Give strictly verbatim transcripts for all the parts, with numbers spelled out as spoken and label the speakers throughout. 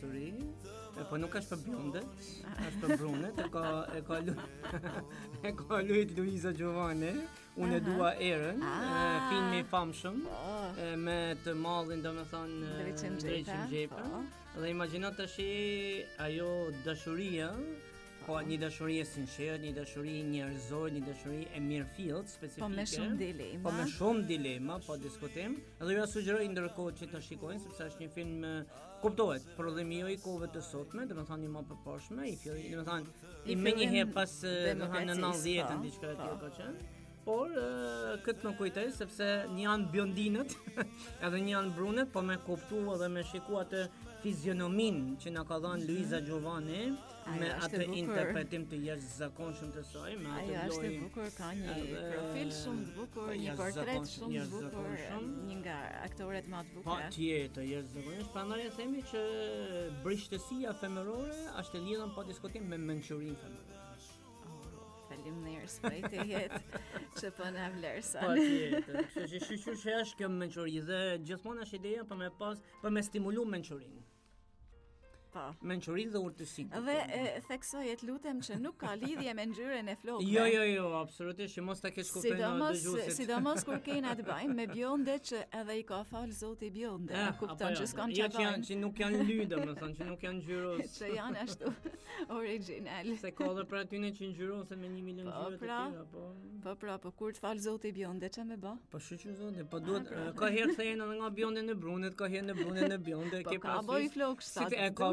Speaker 1: dashuri, po nuk është për bjondet, është për brunet, e ka e ka e ka luajt Luiza Giovanni, unë e dua erën, filmi i famshëm me të mallin domethënë Dreqim Gjepën, dhe imagjino tash ajo dashuria. Po një dashuri e sinqertë, një dashuri njerëzore, një dashuri e mirëfillt, specifike.
Speaker 2: Po me shumë dilema.
Speaker 1: Po me shumë dilema, po diskutim. Edhe ju sugjeroj ndërkohë që ta shikojnë sepse është një film kuptohet, prodhimi jo i kohëve të sotme, domethënë më përposhme, i filli, domethënë i menjëherë pas domethënë në nëntëdhjetën diçka e tillë ka qenë. Por uh, këtë më kujtoj sepse një janë biondinët, edhe një janë brunet, po me kuptu edhe me shiku atë fizionomin që na ka dhënë Luiza Giovanni me atë interpretim të jashtëzakonshëm të saj, me atë
Speaker 2: lojë. Ajo është e bukur, ka një profil shumë të bukur, një portret shumë të bukur, një nga aktorët më të bukur.
Speaker 1: Patjetër, jashtëzakonisht, prandaj e themi që brishtësia femërore është e lidhur pa diskutim me mençurinë femërore.
Speaker 2: Faleminderit për këtë jetë që po na vlerëson.
Speaker 1: Patjetër, kështu që shiqur që është kjo mençuri dhe gjithmonë është ideja për me pas për me stimulu mençurinë.
Speaker 2: Po.
Speaker 1: Mençurinë dhe urtësinë.
Speaker 2: Dhe theksoj et lutem që nuk ka lidhje me ngjyrën e flokëve.
Speaker 1: Jo, jo, jo, absolutisht, që mos ta kesh kuptuar në dëgjuesit.
Speaker 2: Sidomos kur kena të bëjmë me bjonde që edhe i ka fal Zoti bjonde, e kupton që s'kam çfarë.
Speaker 1: Jo, që nuk janë ly, domethënë, që nuk janë ngjyros.
Speaker 2: Që janë ashtu origjinal.
Speaker 1: Se ka edhe për atyne që ngjyrosen me një milion ngjyra të tjera, po.
Speaker 2: Po, pra, po kur të fal Zoti bjonde, ç'a më bë?
Speaker 1: Po shoqë Zoti, po duhet ka herë thënë edhe nga bjonde në brunet, ka herë në brunet në bjonde, ke
Speaker 2: pasur. Po ka bëj flokë sa.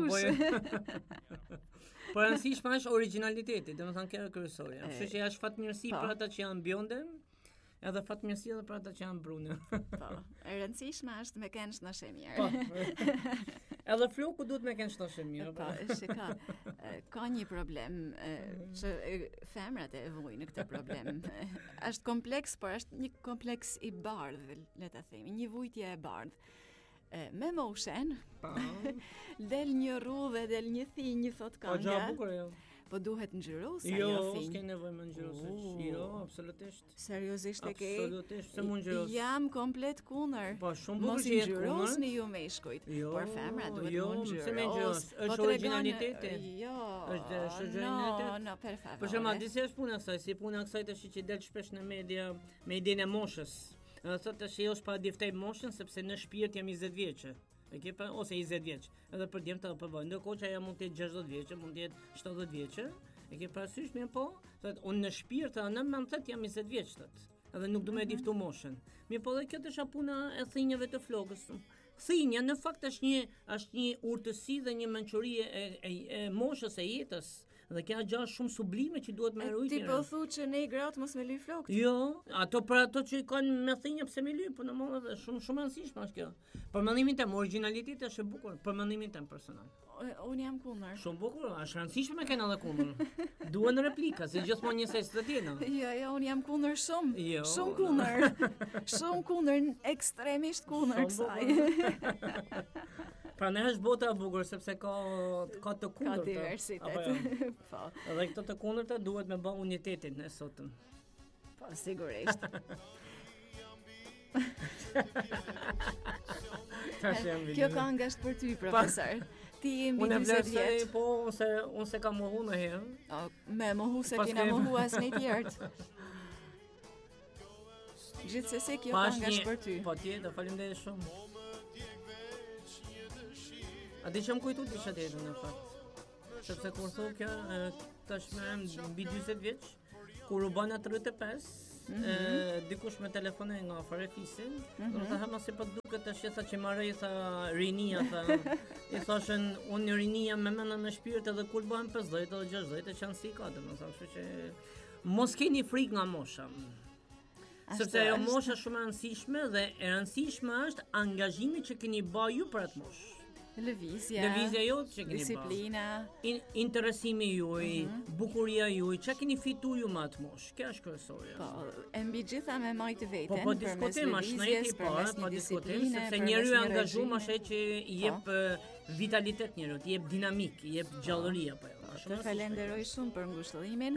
Speaker 1: Por rëndësishme është originaliteti, domethënë kjo është kryesore. Kështu që është fatmirësi për ata që janë bjonde, edhe fatmirësi edhe për ata që janë brune.
Speaker 2: Po, e rëndësishme është me kenë shnoshë mirë.
Speaker 1: Po. Edhe floku duhet me kenë shnoshë mirë.
Speaker 2: Po, shika, ka një problem që femrat e vojnë në këtë problem. Është kompleks, por është një kompleks i bardhë, le ta themi, një vujtje e bardhë. Me motion, del një rrudhe, del një thinj, thot ka nga.
Speaker 1: Po gja bukur jo.
Speaker 2: Po duhet ngjyrosë
Speaker 1: ajo
Speaker 2: thinj.
Speaker 1: Jo, s'ke nevojë me ngjyrosë. Jo, absolutisht.
Speaker 2: Seriozisht e ke?
Speaker 1: Absolutisht, se mund ngjyros.
Speaker 2: Jam komplet kundër.
Speaker 1: Po shumë bukur
Speaker 2: që jetë kundër. Mos ngjyrosni ju meshkujt. Por femra duhet
Speaker 1: jo,
Speaker 2: mund ngjyros.
Speaker 1: Jo, se me ngjyros. Është originaliteti.
Speaker 2: Jo.
Speaker 1: Është është originalitet.
Speaker 2: No, no, per favore.
Speaker 1: Për shembull, disi është puna e kësaj, si puna e kësaj tash që del shpesh në media me idenë e moshës. Edhe thotë tash jo s'pa diftej moshën sepse në shpirt jam njëzet vjeçë. E ke pa ose njëzet vjeç. Edhe për djemta apo po. Ndërkohë që ajo mund të jetë gjashtëdhjetë vjeçë, mund të jetë shtatëdhjetë vjeçë. E ke parasysh mirë po? Thotë unë në shpirt në nëntëdhjetë jam njëzet vjeç thotë. Edhe nuk do më diftu moshën. Mirë po, dhe kjo është puna e thinjeve të flokës. Thinja në fakt është një është një urtësi dhe një mençuri e, e, e moshës së jetës. Dhe kjo gjë shumë sublime që duhet më ruajtur.
Speaker 2: Ti po thu që ne gratë mos me ly flokët?
Speaker 1: Jo, ato për ato që kanë me thinjë pse me ly, po në mënyrë edhe shumë shumë e rëndësishme është kjo. Për mendimin tim, originaliteti është e bukur, për mendimin tim personal.
Speaker 2: Unë jam kundër.
Speaker 1: Shumë bukur, është rëndësishme me kanë edhe kundër. Duhen replika, se gjithmonë një sesë të tjetër.
Speaker 2: Jo, jo, unë jam kundër shumë.
Speaker 1: Jo.
Speaker 2: Shumë kundër. Shumë kundër, ekstremisht kundër kësaj.
Speaker 1: Pra ne është bota e bukur sepse ka ka të kundërta.
Speaker 2: Ka diversitet. Po.
Speaker 1: Edhe këto të kundërta duhet me bë unitetin e sotëm.
Speaker 2: Po, sigurisht. Kjo këngë është për ty, profesor. Ti je mbi njëzet vjeç.
Speaker 1: Po, ose unë se kam mohu në herë.
Speaker 2: Me mohu se kena mohu asnjë tjerë. Gjithsesi kjo këngë është për ty.
Speaker 1: Po tjetër, faleminderit shumë. A di që më kujtu të isha tjetër në fakt. Sepse kur thu kjo, tash me mbi njëzet vjeç, kur u bana tridhjetë e pesë, mm -hmm. dikush me telefonoj nga afër fisin, mm -hmm. do të them se po duket tash sa që marrë tha rinia tha. I thashën unë rinia me mendën me shpirt edhe kur bëhem pesëdhjetë edhe gjashtëdhjetë që janë si ka, domethënë, kështu që mos keni frikë nga mosha. Sepse ajo mosha shumë e rëndësishme dhe e rëndësishme është angazhimi që keni bë ju për atë moshë.
Speaker 2: Lëvizja,
Speaker 1: Lëvizja jote që keni
Speaker 2: disiplina,
Speaker 1: in, interesimi juaj, mm -hmm. bukuria juaj, çka keni fituar ju me atë moshë. Kjo është kryesore.
Speaker 2: Po, e mbi gjitha me majtë veten.
Speaker 1: Po, po diskutim është në jetë i parë, po diskutim sepse njeriu i angazhuar është ai që i jep vitalitet njeriu, i jep dinamik, i jep gjallëri apo jo.
Speaker 2: Të falenderoj shumë për ngushëllimin.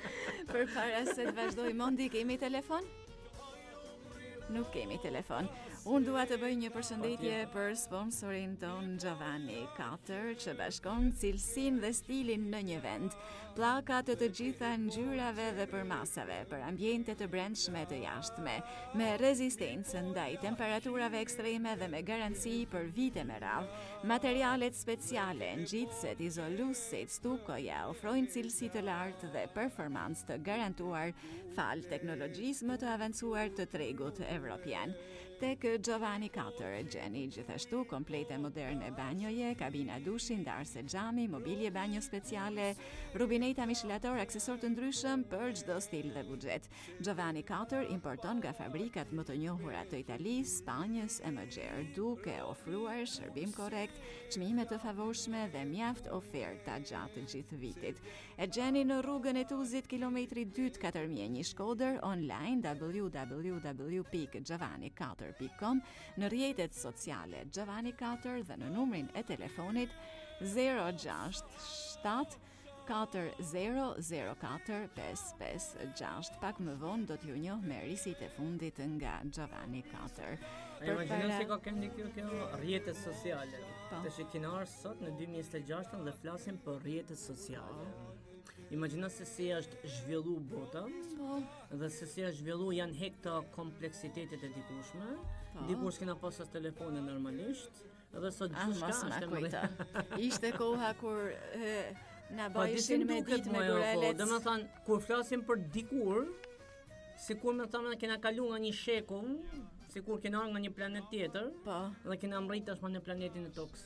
Speaker 2: Përpara se të vazhdoj, Mondi, kemi telefon? Nuk kemi telefon. Unë dua të bëj një përshëndetje për sponsorin ton Giovanni katër, që bashkon cilësinë dhe stilin në një vend. Pllaka të të gjitha ngjyrave dhe përmasave për ambiente të brendshme të jashtme, me rezistencë ndaj temperaturave ekstreme dhe me garanci për vite me radhë. Materialet speciale, ngjitëset, izoluesit, stukoja ofrojnë cilësi të lartë dhe performancë të garantuar fal teknologjisë më të avancuar të tregut evropian. Tek Giovanni katër e gjeni gjithashtu komplete moderne banjoje, kabina dushi, ndarse xhami, mobilje banjo speciale, rubineta mishilator, aksesor të ndryshëm për çdo stil dhe buxhet. Giovanni katër importon nga fabrikat më të njohura të Italisë, Spanjës e më gjerë, duke ofruar shërbim korrekt, çmime të favorshme dhe mjaft oferta gjatë gjithë vitit. E gjeni në rrugën e Tuzit, kilometri dy katër mijë e një Shkodër, online w w w pikë giovanni katër pikë com, në rrjetet sociale Giovanni katër dhe në numrin e telefonit zero gjasht shtat katër zero zero katër pesë pesë gjasht. Pak më vonë do t'ju njoh me risit e fundit nga Giovanni katër.
Speaker 1: Imagjino se ka këndi kjo kjo rrjetet sociale. Të shikinar sot në dy mijë e njëzet e gjashtë dhe flasim për rrjetet sociale. Imagjino se si është zhvillu bota, po. Dhe se si është zhvillu janë hek të kompleksitetet e dikushme, po. Dikur s'kena pasas telefone normalisht, dhe sot gjithçka është e mëdha.
Speaker 2: Ishte koha kur e, na bajshin me ditë me gorelet.
Speaker 1: Dhe më thanë, kur flasim për dikur, sikur me thamë kena kalu nga një shekull, sikur kena nga një planet tjetër,
Speaker 2: po.
Speaker 1: Dhe kena mrit tashmë në planetin e tokës.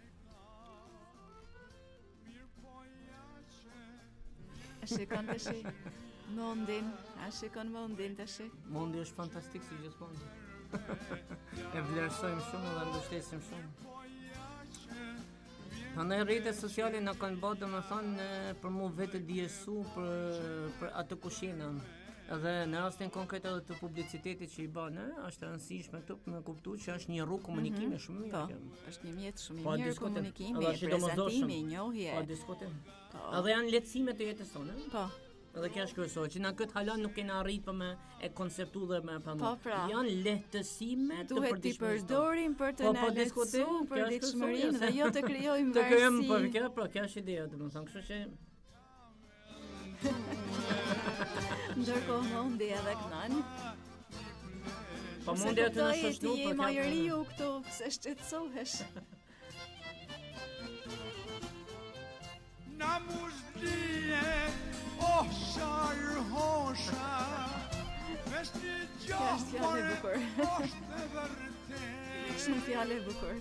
Speaker 2: A shikon të shi mondin, a shikon mondin të shi?
Speaker 1: Mondi është fantastik si gjithmonë. E vlerësojmë shumë dhe mbështesim shumë. Prandaj rrjetet sociale na kanë bërë domethënë për mua vetë djesu për për atë kushina. Edhe në rastin konkret edhe të publicitetit që i bën, është e rëndësishme këtu me kuptuar që është një rrugë komunikimi mm-hmm. shumë mirë.
Speaker 2: Po, është një mjet shumë i mirë komunikimi, prezantimi, njohje.
Speaker 1: Po, diskutim. Po. Edhe janë lehtësime të jetës tonë.
Speaker 2: Po.
Speaker 1: Edhe kjo është kryesore, që na këtë hala nuk kena arritur me e konceptu dhe me pa.
Speaker 2: Po, pra.
Speaker 1: Janë lehtësime të përditshme.
Speaker 2: Duhet t'i përdorim për të na lehtësuar përditshmërinë dhe jo të krijojmë varësi.
Speaker 1: Të krijojmë po kjo, po kjo është ideja, domethënë, kështu që
Speaker 2: ndërkohë mundi edhe kënan.
Speaker 1: Po mundi aty në shoshnu
Speaker 2: për ka majëriu këtu, pse shqetësohesh?
Speaker 3: Na mushdie, oh shar hosha, vesh një
Speaker 2: gjatë, është fjallë e bukur.
Speaker 3: Është e vërtet.
Speaker 2: Shumë fjallë e bukur.